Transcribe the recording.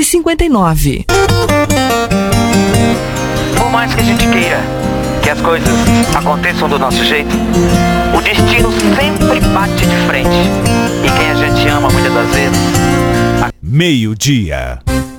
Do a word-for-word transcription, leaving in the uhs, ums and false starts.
cinquenta e nove. Por mais que a gente queira que as coisas aconteçam do nosso jeito, o destino sempre bate de frente. E quem a gente ama muitas das vezes... Meio-dia.